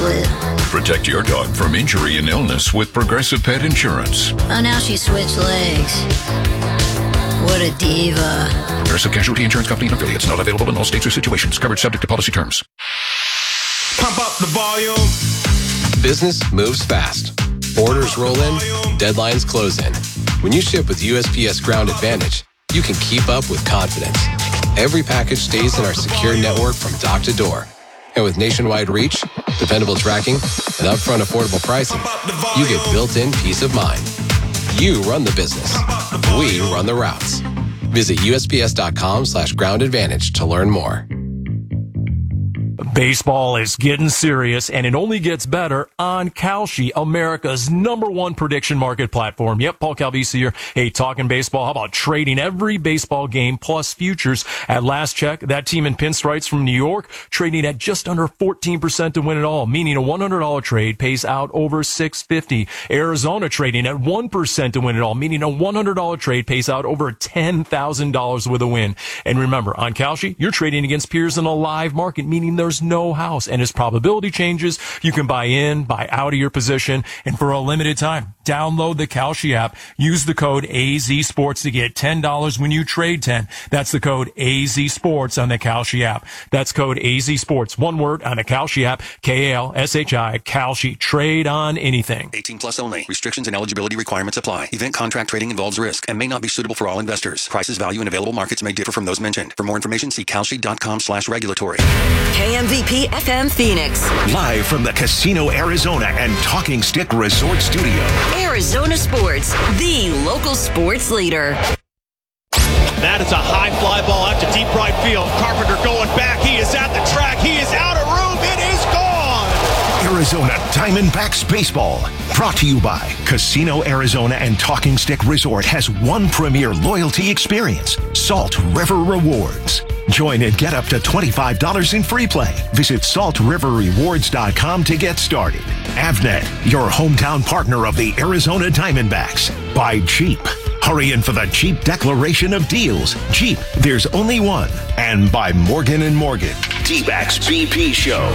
split. Protect your dog from injury and illness with Progressive Pet Insurance. Oh, now she switched legs. What a diva. Progressive Casualty Insurance Company and affiliates. Not available in all states or situations. Covered subject to policy terms. Pump up the volume. Business moves fast. Orders roll in, deadlines close in. When you ship with USPS Ground Advantage, you can keep up with confidence. Every package stays in our secure network from dock to door. And with nationwide reach, dependable tracking, and upfront affordable pricing, you get built-in peace of mind. You run the business. We run the routes. Visit USPS.com/Ground Advantage to learn more. Baseball is getting serious, and it only gets better on Kalshi, America's #1 prediction market platform. Yep, Paul Calvisi here. Hey, talking baseball. How about trading every baseball game plus futures? At last check, that team in pinstripes from New York trading at just under 14% to win it all, meaning a $100 trade pays out over $650. Arizona trading at 1% to win it all, meaning a $100 trade pays out over $10,000 with a win. And remember, on Kalshi, you're trading against peers in a live market, meaning there's no house, and as probability changes, you can buy in, buy out of your position, and for a limited time, download the Kalshi app. Use the code AZSports to get $10 when you trade 10. That's the code AZSports on the Kalshi app. That's code AZSports, one word, on the Kalshi app, KALSHI, Kalshi. Trade on anything. 18 plus only. Restrictions and eligibility requirements apply. Event contract trading involves risk and may not be suitable for all investors. Prices, value, and available markets may differ from those mentioned. For more information, see kalshi.com/regulatory. KMVP FM Phoenix. Live from the Casino Arizona and Talking Stick Resort Studio. Arizona Sports, the local sports leader. That is a high fly ball out to deep right field. Carpenter going back. He is at the track. He is out of room. It is gone. Arizona Diamondbacks Baseball. Brought to you by Casino Arizona and Talking Stick Resort has one premier loyalty experience, Salt River Rewards. Join and get up to $25 in free play. Visit saltriverrewards.com to get started. Avnet, your hometown partner of the Arizona Diamondbacks. By Jeep. Hurry in for the Jeep declaration of deals. Jeep, there's only one. And by Morgan & Morgan. D-Backs BP Show.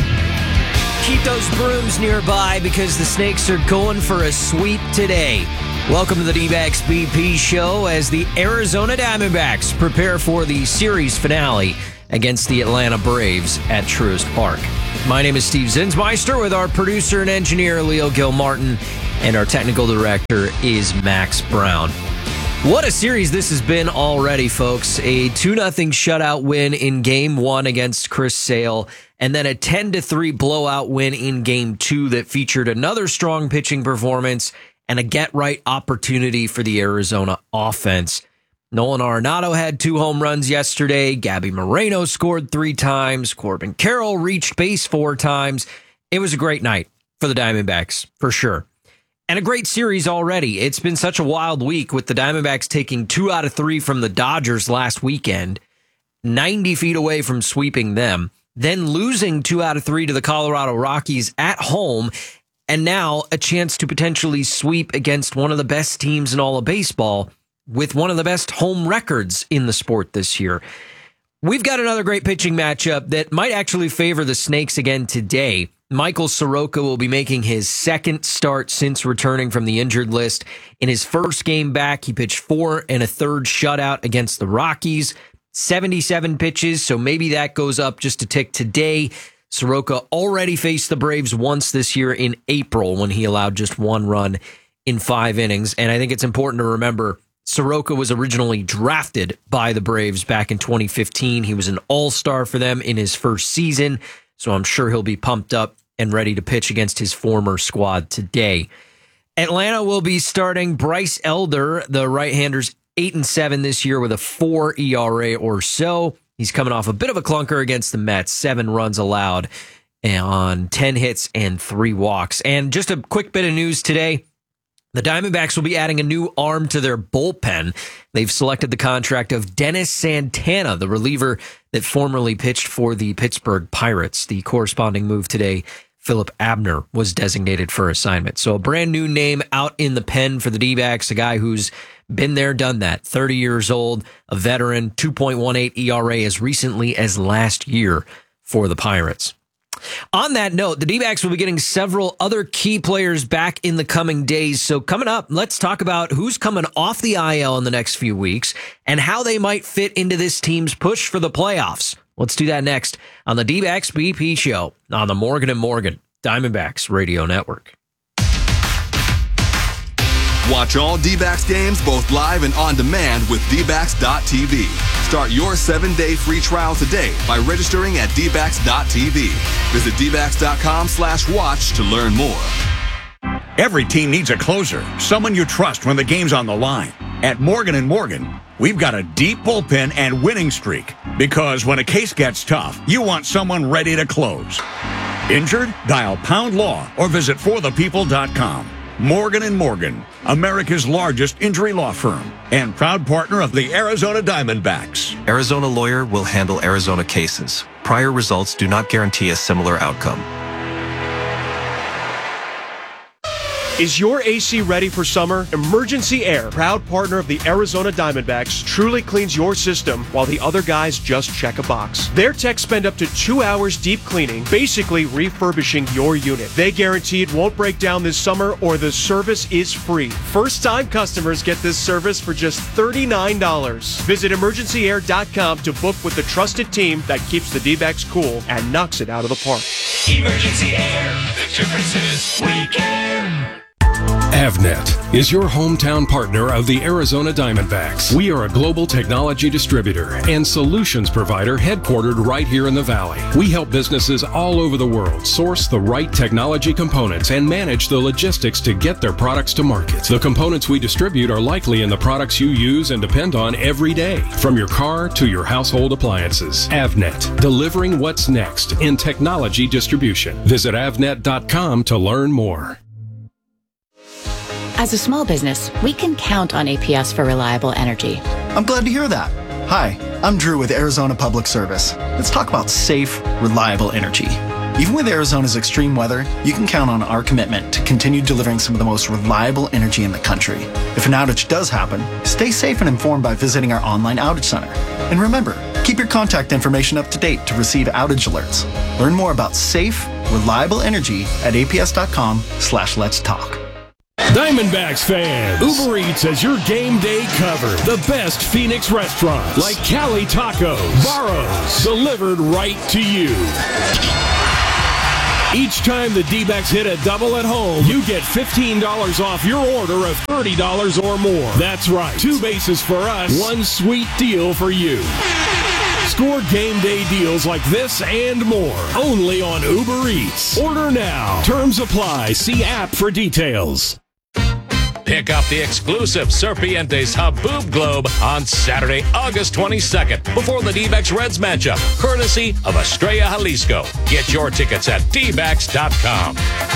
Keep those brooms nearby because the Snakes are going for a sweep today. Welcome to the D-Backs BP Show as the Arizona Diamondbacks prepare for the series finale against the Atlanta Braves at Truist Park. My name is Steve Zinsmeister with our producer and engineer Leo Gilmartin, and our technical director is Max Brown. What a series this has been already, folks. A 2-0 shutout win in Game 1 against Chris Sale, and then a 10-3 blowout win in Game 2 that featured another strong pitching performance and a get-right opportunity for the Arizona offense. Nolan Arenado had 2 home runs yesterday. Gabby Moreno scored 3 times. Corbin Carroll reached base 4 times. It was a great night for the Diamondbacks, for sure. And a great series already. It's been such a wild week with the Diamondbacks taking 2 out of 3 from the Dodgers last weekend, 90 feet away from sweeping them, then losing 2 out of 3 to the Colorado Rockies at home, and now a chance to potentially sweep against one of the best teams in all of baseball with one of the best home records in the sport this year. We've got another great pitching matchup that might actually favor the Snakes again today. Michael Soroka will be making his second start since returning from the injured list. In his first game back, he pitched 4 1/3 shutout against the Rockies, 77 pitches, so maybe that goes up just a tick today. Soroka already faced the Braves once this year in April when he allowed just 1 run in 5 innings. And I think it's important to remember Soroka was originally drafted by the Braves back in 2015. He was an all-star for them in his first season, so I'm sure he'll be pumped up and ready to pitch against his former squad today. Atlanta will be starting Bryce Elder. The right-hander's 8-7 this year with a 4 ERA or so. He's coming off a bit of a clunker against the Mets, 7 runs allowed on 10 hits and 3 walks. And just a quick bit of news today. The Diamondbacks will be adding a new arm to their bullpen. They've selected the contract of Dennis Santana, the reliever that formerly pitched for the Pittsburgh Pirates. The corresponding move today, Philip Abner was designated for assignment. So a brand new name out in the pen for the D-backs, a guy who's been there, done that, 30 years old, a veteran, 2.18 ERA as recently as last year for the Pirates. On that note, the D-backs will be getting several other key players back in the coming days. So coming up, let's talk about who's coming off the IL in the next few weeks and how they might fit into this team's push for the playoffs. Let's do that next on the D-backs BP Show on the Morgan & Morgan Diamondbacks Radio Network. Watch all D-backs games both live and on demand with dbacks.tv. Start your 7-day free trial today by registering at dbacks.tv. Visit dbacks.com/watch to learn more. Every team needs a closer, someone you trust when the game's on the line. At Morgan & Morgan, we've got a deep bullpen and winning streak because when a case gets tough, you want someone ready to close. Injured? Dial Pound Law or visit forthepeople.com. Morgan & Morgan, America's largest injury law firm and proud partner of the Arizona Diamondbacks. Arizona Lawyer will handle Arizona cases. Prior results do not guarantee a similar outcome. Is your AC ready for summer? Emergency Air, proud partner of the Arizona Diamondbacks, truly cleans your system while the other guys just check a box. Their techs spend up to 2 hours deep cleaning, basically refurbishing your unit. They guarantee it won't break down this summer or the service is free. First-time customers get this service for just $39. Visit emergencyair.com to book with the trusted team that keeps the D-backs cool and knocks it out of the park. Emergency Air. The difference is we care. Avnet is your hometown partner of the Arizona Diamondbacks. We are a global technology distributor and solutions provider headquartered right here in the Valley. We help businesses all over the world source the right technology components and manage the logistics to get their products to market. The components we distribute are likely in the products you use and depend on every day, from your car to your household appliances. Avnet, delivering what's next in technology distribution. Visit avnet.com to learn more. As a small business, we can count on APS for reliable energy. I'm glad to hear that. Hi, I'm Drew with Arizona Public Service. Let's talk about safe, reliable energy. Even with Arizona's extreme weather, you can count on our commitment to continue delivering some of the most reliable energy in the country. If an outage does happen, stay safe and informed by visiting our online outage center. And remember, keep your contact information up to date to receive outage alerts. Learn more about safe, reliable energy at aps.com/let's talk. Diamondbacks fans, Uber Eats has your game day covered. The best Phoenix restaurants like Cali Tacos, Barro's, delivered right to you. Each time the D-backs hit a double at home, you get $15 off your order of $30 or more. That's right. 2 bases for us, 1 sweet deal for you. Score game day deals like this and more only on Uber Eats. Order now. Terms apply. See app for details. Pick up the exclusive Serpientes Haboob Globe on Saturday, August 22nd, before the D-backs Reds matchup, courtesy of Estrella Jalisco. Get your tickets at dbacks.com.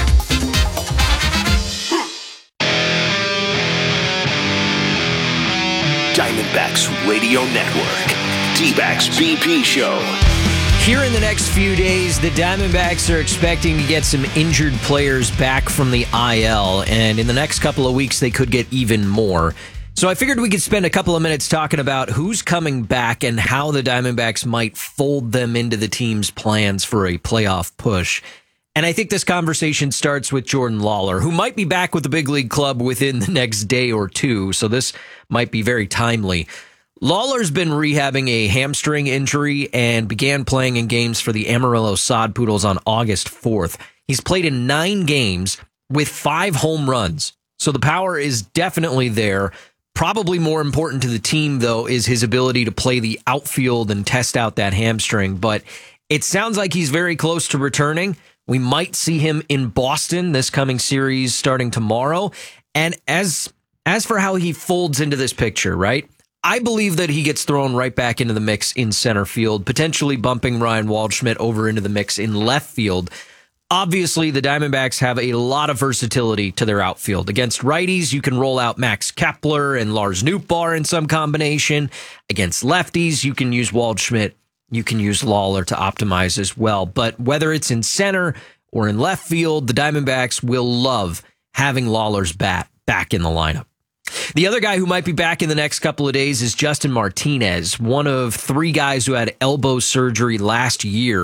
Diamondbacks Radio Network. D-backs BP Show. Here in the next few days, the Diamondbacks are expecting to get some injured players back from the IL, and in the next couple of weeks, they could get even more. So I figured we could spend a couple of minutes talking about who's coming back and how the Diamondbacks might fold them into the team's plans for a playoff push. And I think this conversation starts with Jordan Lawlar, who might be back with the big league club within the next day or two, so this might be very timely. Lawlar's been rehabbing a hamstring injury and began playing in games for the Amarillo Sod Poodles on August 4th. He's played in 9 games with 5 home runs, so the power is definitely there. Probably more important to the team, though, is his ability to play the outfield and test out that hamstring, but it sounds like he's very close to returning. We might see him in Boston this coming series starting tomorrow. And as for how he folds into this picture, right? I believe that he gets thrown right back into the mix in center field, potentially bumping Ryan Waldschmidt over into the mix in left field. Obviously, the Diamondbacks have a lot of versatility to their outfield. Against righties, you can roll out Max Kepler and Lars Nootbaar in some combination. Against lefties, you can use Waldschmidt. You can use Lawlar to optimize as well. But whether it's in center or in left field, the Diamondbacks will love having Lawlar's bat back in the lineup. The other guy who might be back in the next couple of days is Justin Martinez, one of 3 guys who had elbow surgery last year.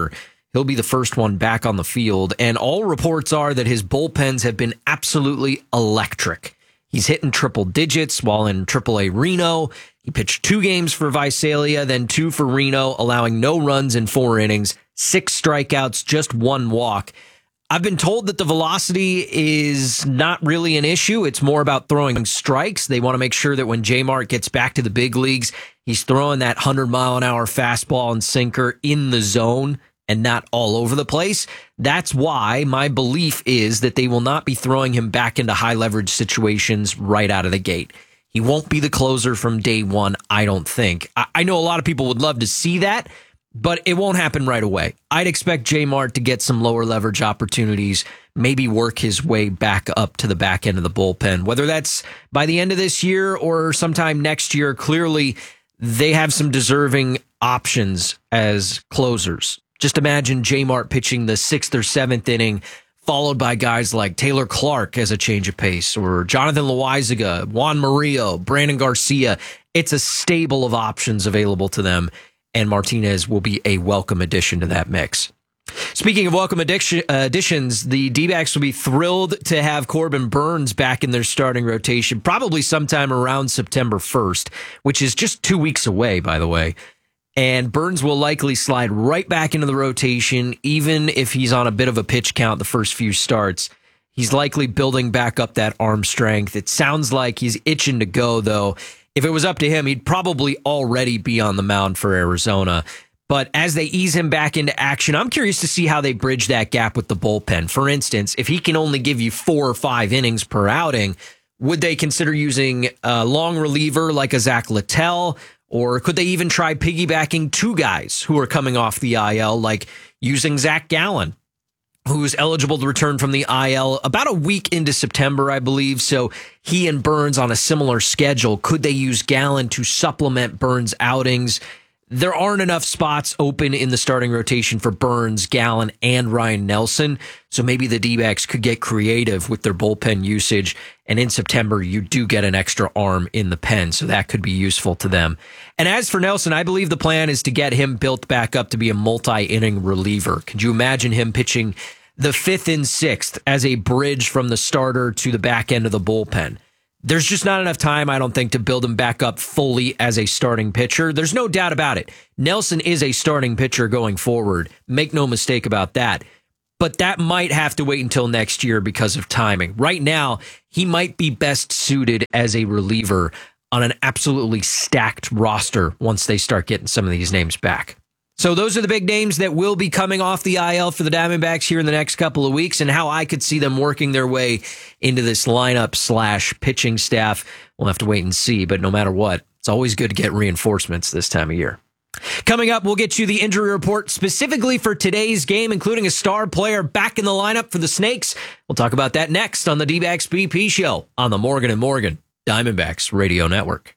he'll be the first one back on the field. And all reports are that his bullpens have been absolutely electric. He's hitting triple digits while in AAA Reno. He pitched 2 games for Visalia, then 2 for Reno, allowing no runs in 4 innings, 6 strikeouts, just 1 walk. I've been told that the velocity is not really an issue. It's more about throwing strikes. They want to make sure that when J-Mart gets back to the big leagues, he's throwing that 100-mile-an-hour fastball and sinker in the zone and not all over the place. That's why my belief is that they will not be throwing him back into high-leverage situations right out of the gate. He won't be the closer from day one, I don't think. I know a lot of people would love to see that, but it won't happen right away. I'd expect J-Mart to get some lower leverage opportunities, maybe work his way back up to the back end of the bullpen. Whether that's by the end of this year or sometime next year, clearly they have some deserving options as closers. Just imagine J-Mart pitching the 6th or 7th inning, followed by guys like Taylor Clark as a change of pace, or Jonathan Loaizaga, Juan Murillo, Brandon Garcia. It's a stable of options available to them, and Martinez will be a welcome addition to that mix. Speaking of welcome additions, the D-backs will be thrilled to have Corbin Burnes back in their starting rotation, probably sometime around September 1st, which is just 2 weeks away, by the way. And Burnes will likely slide right back into the rotation, even if he's on a bit of a pitch count the first few starts. He's likely building back up that arm strength. It sounds like he's itching to go, though. If it was up to him, he'd probably already be on the mound for Arizona. But as they ease him back into action, I'm curious to see how they bridge that gap with the bullpen. For instance, if he can only give you 4 or 5 innings per outing, would they consider using a long reliever like a Zach Littell? Or could they even try piggybacking 2 guys who are coming off the IL, like using Zach Gallen, who's eligible to return from the IL about a week into September, I believe. So he and Burnes on a similar schedule. Could they use Gallen to supplement Burnes' outings? There aren't enough spots open in the starting rotation for Burnes, Gallen, and Ryan Nelson. So maybe the D-backs could get creative with their bullpen usage. And in September, you do get an extra arm in the pen. So that could be useful to them. And as for Nelson, I believe the plan is to get him built back up to be a multi-inning reliever. Could you imagine him pitching the 5th and 6th as a bridge from the starter to the back end of the bullpen? There's just not enough time, I don't think, to build him back up fully as a starting pitcher. There's no doubt about it. Nelson is a starting pitcher going forward. Make no mistake about that. But that might have to wait until next year because of timing. Right now, he might be best suited as a reliever on an absolutely stacked roster once they start getting some of these names back. So those are the big names that will be coming off the IL for the Diamondbacks here in the next couple of weeks, and how I could see them working their way into this lineup / pitching staff. We'll have to wait and see, but no matter what, it's always good to get reinforcements this time of year. Coming up, we'll get you the injury report specifically for today's game, including a star player back in the lineup for the Snakes. We'll talk about that next on the D-backs BP Show on the Morgan & Morgan Diamondbacks Radio Network.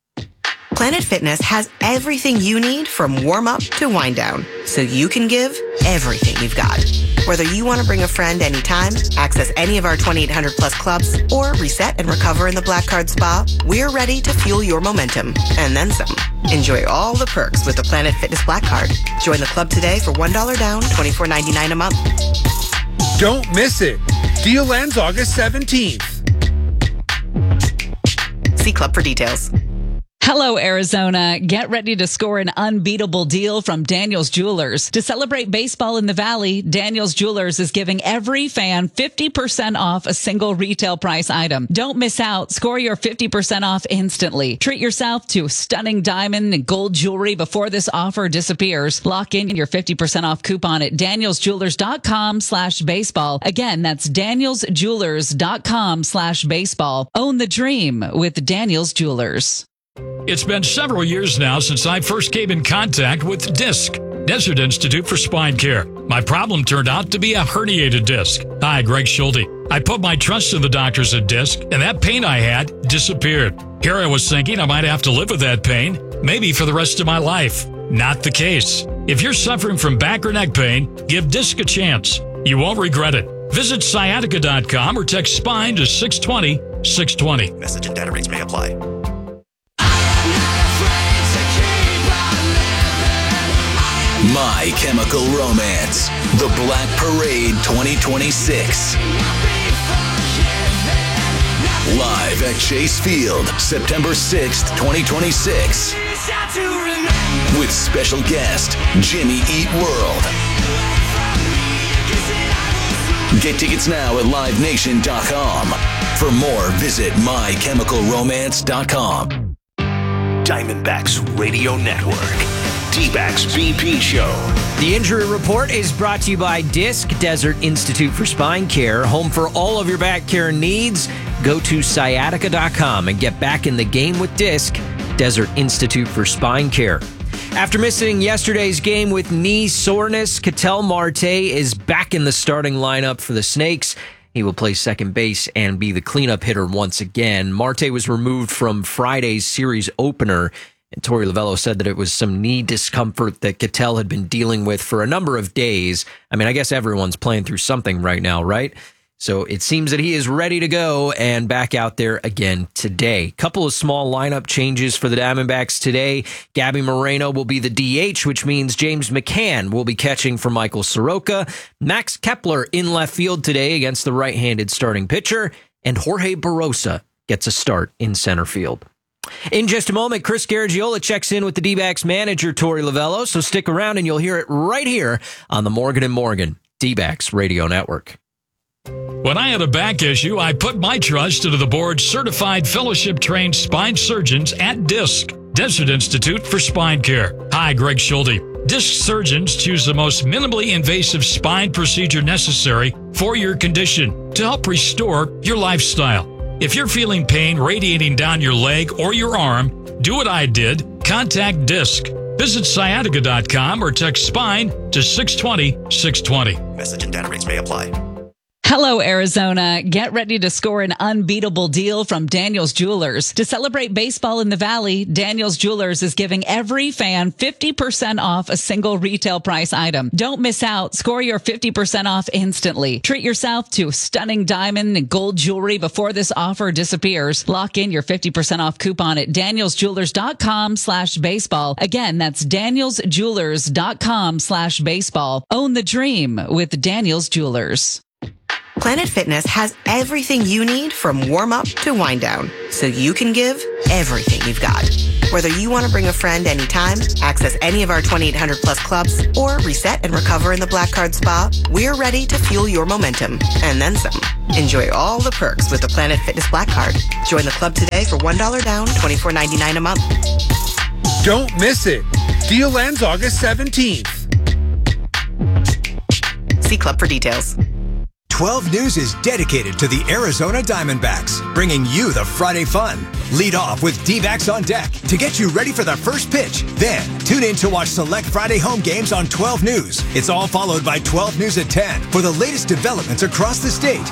Planet Fitness has everything you need from warm-up to wind-down, so you can give everything you've got. Whether you want to bring a friend anytime, access any of our 2,800-plus clubs, or reset and recover in the Black Card Spa, we're ready to fuel your momentum, and then some. Enjoy all the perks with the Planet Fitness Black Card. Join the club today for $1 down, $24.99 a month. Don't miss it. Deal ends August 17th. See club for details. Hello, Arizona. Get ready to score an unbeatable deal from Daniels Jewelers. To celebrate baseball in the Valley, Daniels Jewelers is giving every fan 50% off a single retail price item. Don't miss out. Score your 50% off instantly. Treat yourself to stunning diamond and gold jewelry before this offer disappears. Lock in your 50% off coupon at danielsjewelers.com/baseball. Again, that's danielsjewelers.com/baseball. Own the dream with Daniels Jewelers. It's been several years now since I first came in contact with DISC, Desert Institute for Spine Care. My problem turned out to be a herniated disc. Hi, Greg Schulte. I put my trust in the doctors at DISC, and that pain I had disappeared. Here I was thinking I might have to live with that pain, maybe for the rest of my life. Not the case. If you're suffering from back or neck pain, give DISC a chance. You won't regret it. Visit sciatica.com or text SPINE to 620-620. Message and data rates may apply. My Chemical Romance, The Black Parade 2026. Live at Chase Field, September 6th, 2026. With special guest, Jimmy Eat World. Get tickets now at livenation.com. For more, visit mychemicalromance.com. Diamondbacks Radio Network. D-Backs BP Show. The injury report is brought to you by DISC, Desert Institute for Spine Care, home for all of your back care needs. Go to sciatica.com and get back in the game with DISC, Desert Institute for Spine Care. After missing yesterday's game with knee soreness, Ketel Marte is back in the starting lineup for the Snakes. He will play second base and be the cleanup hitter once again. Marte was removed from Friday's series opener, and Torey Lovullo said that it was some knee discomfort that Ketel had been dealing with for a number of days. I mean, I guess everyone's playing through something right now, right? So it seems that he is ready to go and back out there again today. Couple of small lineup changes for the Diamondbacks today. Gabby Moreno will be the DH, which means James McCann will be catching for Michael Soroka. Max Kepler in left field today against the right-handed starting pitcher. And Jorge Barosa gets a start in center field. In just a moment, Chris Garagiola checks in with the D-backs manager, Torey Lovullo. So stick around and you'll hear it right here on the Morgan & Morgan D-backs Radio Network. When I had a back issue, I put my trust into the board's certified fellowship-trained spine surgeons at DISC, Desert Institute for Spine Care. Hi, Greg Schulte. DISC surgeons choose the most minimally invasive spine procedure necessary for your condition to help restore your lifestyle. If you're feeling pain radiating down your leg or your arm, do what I did. Contact DISC. Visit sciatica.com or text SPINE to 620-620. Message and data rates may apply. Hello, Arizona. Get ready to score an unbeatable deal from Daniels Jewelers. To celebrate baseball in the Valley, Daniels Jewelers is giving every fan 50% off a single retail price item. Don't miss out. Score your 50% off instantly. Treat yourself to stunning diamond and gold jewelry before this offer disappears. Lock in your 50% off coupon at danielsjewelers.com/baseball. Again, that's danielsjewelers.com/baseball. Own the dream with Daniels Jewelers. Planet Fitness has everything you need from warm-up to wind-down, so you can give everything you've got. Whether you want to bring a friend anytime, access any of our 2,800-plus clubs, or reset and recover in the Black Card Spa, we're ready to fuel your momentum, and then some. Enjoy all the perks with the Planet Fitness Black Card. Join the club today for $1 down, $24.99 a month. Don't miss it. Deal ends August 17th. See club for details. 12 News is dedicated to the Arizona Diamondbacks, bringing you the Friday fun. Lead off with D-backs on deck to get you ready for the first pitch. Then, tune in to watch select Friday home games on 12 News. It's all followed by 12 News at 10 for the latest developments across the state.